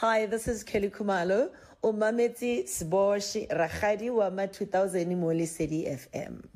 Hi, this is Kelly Kumalo, o mametse Seboshi Rakgadi wa ma 2000 mo Lesedi FM.